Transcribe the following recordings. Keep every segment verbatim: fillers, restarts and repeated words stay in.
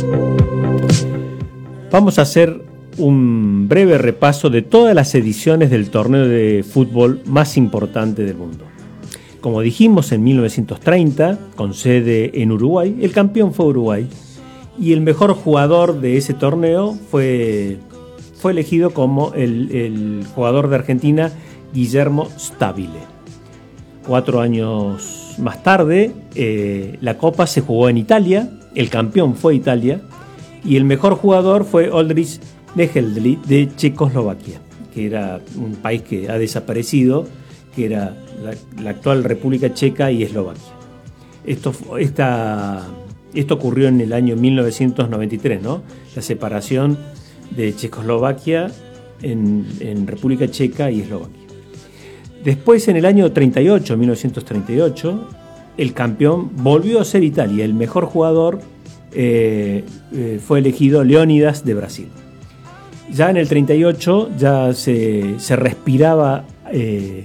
Vamos a hacer un breve repaso de todas las ediciones del torneo de fútbol más importante del mundo. Como dijimos, en mil novecientos treinta, con sede en Uruguay, el campeón fue Uruguay y el mejor jugador de ese torneo fue, fue elegido como el, el jugador de Argentina, Guillermo Stabile. Cuatro años más tarde, eh, la Copa se jugó en Italia, el campeón fue Italia y el mejor jugador fue Oldřich Nejedlý de Checoslovaquia, que era un país que ha desaparecido, que era la, la actual República Checa y Eslovaquia. Esto, esta, esto ocurrió en el año mil novecientos noventa y tres, ¿no? La separación de Checoslovaquia en, en República Checa y Eslovaquia. Después, en el año treinta y ocho, mil novecientos treinta y ocho, el campeón volvió a ser Italia. El mejor jugador eh, eh, fue elegido Leónidas de Brasil. Ya en el treinta y ocho ya se, se respiraba eh,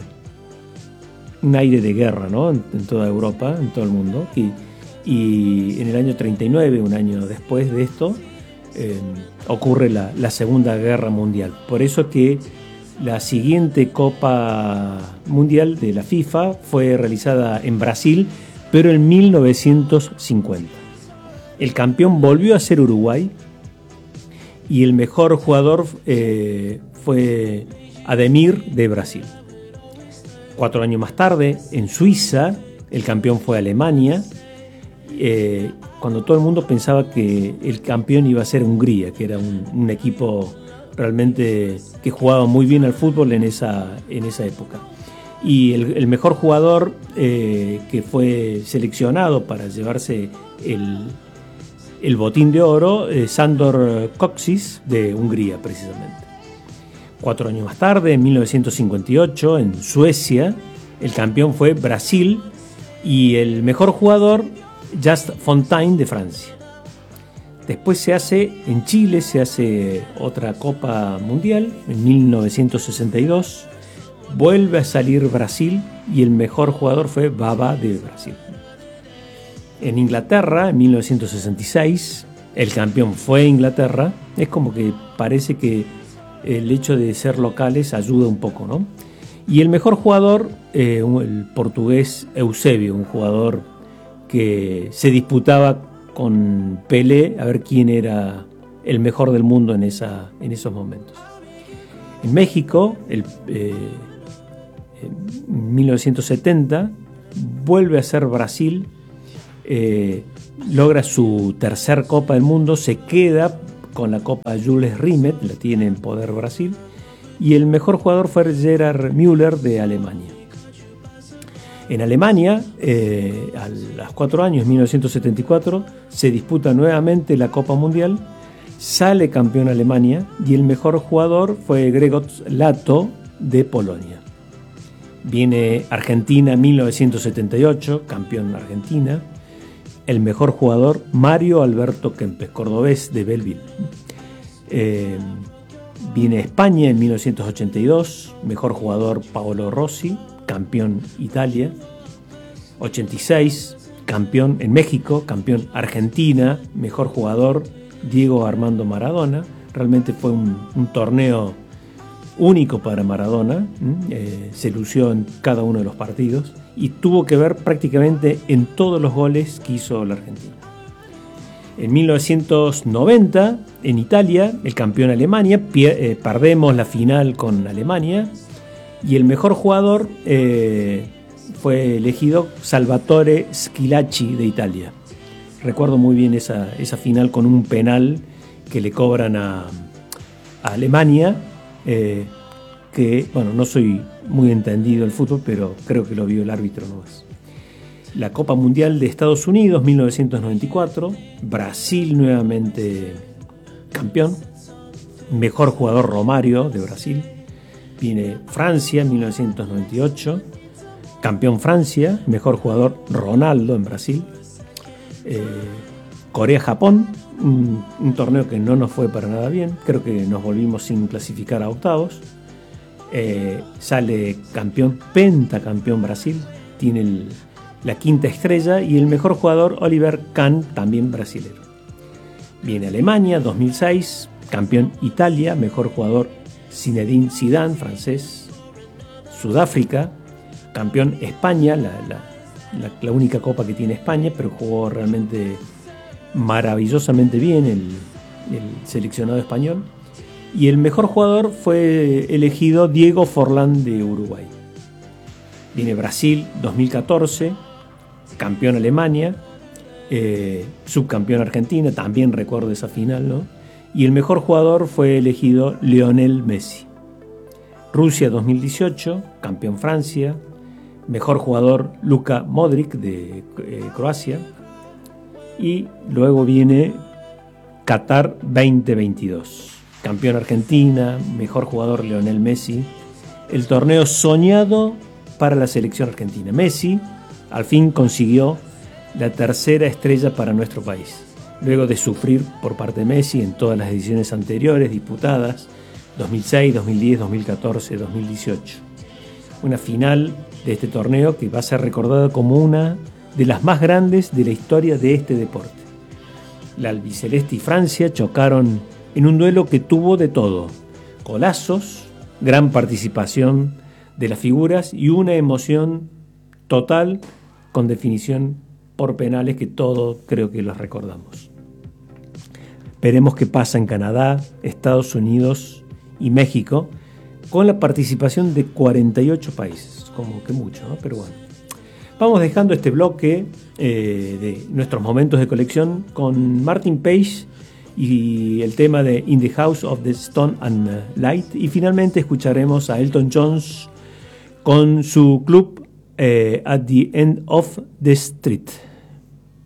un aire de guerra, ¿no? en, en toda Europa, en todo el mundo. Y, y en el año treinta y nueve, un año después de esto, eh, ocurre la, la Segunda Guerra Mundial. Por eso que la siguiente Copa Mundial de la FIFA fue realizada en Brasil, pero en mil novecientos cincuenta. El campeón volvió a ser Uruguay y el mejor jugador eh, fue Ademir de Brasil. Cuatro años más tarde, en Suiza, el campeón fue Alemania, eh, cuando todo el mundo pensaba que el campeón iba a ser Hungría, que era un, un equipo realmente que jugaba muy bien al fútbol en esa, en esa época. Y el, el mejor jugador eh, que fue seleccionado para llevarse el, el botín de oro, eh, Sándor Kocsis de Hungría precisamente. Cuatro años más tarde, en mil novecientos cincuenta y ocho, en Suecia, el campeón fue Brasil y el mejor jugador, Just Fontaine de Francia. Después se hace, en Chile se hace otra Copa Mundial, en mil novecientos sesenta y dos, vuelve a salir Brasil y el mejor jugador fue Baba de Brasil. En Inglaterra, en mil novecientos sesenta y seis, el campeón fue Inglaterra. Es como que parece que el hecho de ser locales ayuda un poco, ¿no? Y el mejor jugador, eh, el portugués Eusebio, un jugador que se disputaba con Pelé a ver quién era el mejor del mundo en, esa, en esos momentos. En México, el, eh, en mil novecientos setenta, vuelve a ser Brasil, eh, logra su tercer Copa del Mundo, se queda con la Copa Jules Rimet, la tiene en poder Brasil, y el mejor jugador fue Gerhard Müller de Alemania. En Alemania, eh, a los cuatro años, mil novecientos setenta y cuatro, se disputa nuevamente la Copa Mundial, sale campeón Alemania y el mejor jugador fue Grzegorz Lato de Polonia. Viene Argentina, mil novecientos setenta y ocho, campeón Argentina. El mejor jugador, Mario Alberto Kempes, cordobés de Belleville. Eh, viene España en mil novecientos ochenta y dos, mejor jugador Paolo Rossi, campeón Italia. ochenta y seis, campeón en México, campeón Argentina, mejor jugador Diego Armando Maradona. Realmente fue un, un torneo único para Maradona, eh, se lució en cada uno de los partidos y tuvo que ver prácticamente en todos los goles que hizo la Argentina. En mil novecientos noventa, en Italia, el campeón Alemania, pier- eh, perdemos la final con Alemania y el mejor jugador eh, fue elegido Salvatore Schillaci de Italia. Recuerdo muy bien esa, esa final con un penal que le cobran a, a Alemania, eh, que, bueno, no soy muy entendido del fútbol, pero creo que lo vio el árbitro nomás. La Copa Mundial de Estados Unidos, mil novecientos noventa y cuatro, Brasil nuevamente campeón, mejor jugador Romario de Brasil. Viene Francia, mil novecientos noventa y ocho, campeón Francia, mejor jugador Ronaldo en Brasil. Eh, Corea-Japón, un, un torneo que no nos fue para nada bien, creo que nos volvimos sin clasificar a octavos. Eh, sale campeón, pentacampeón Brasil, tiene el, la quinta estrella y el mejor jugador Oliver Kahn, también brasilero. Viene Alemania, dos mil seis, campeón Italia, mejor jugador Zinedine Zidane, francés. Sudáfrica, campeón España, la, la, la, la única copa que tiene España, pero jugó realmente maravillosamente bien el, el seleccionado español. Y el mejor jugador fue elegido Diego Forlán de Uruguay. Viene Brasil, dos mil catorce, campeón Alemania, eh, subcampeón Argentina, también recuerdo esa final, ¿no? Y el mejor jugador fue elegido Lionel Messi. Rusia dos mil dieciocho, campeón Francia, mejor jugador Luka Modric de eh, Croacia. Y luego viene Qatar veinte veintidós, campeón Argentina, mejor jugador Lionel Messi. El torneo soñado para la selección argentina. Messi al fin consiguió la tercera estrella para nuestro país, luego de sufrir por parte de Messi en todas las ediciones anteriores disputadas, dos mil seis, dos mil diez, dos mil catorce, dos mil dieciocho. Una final de este torneo que va a ser recordada como una de las más grandes de la historia de este deporte. La albiceleste y Francia chocaron en un duelo que tuvo de todo: golazos, gran participación de las figuras y una emoción total con definición por penales que todos creo que los recordamos. Veremos qué pasa en Canadá, Estados Unidos y México, con la participación de cuarenta y ocho países, como que mucho, ¿no? Pero bueno, vamos dejando este bloque eh, de nuestros momentos de colección con Martin Page y el tema de In the House of the Stone and Light, y finalmente escucharemos a Elton John con su club eh, At the End of the Street.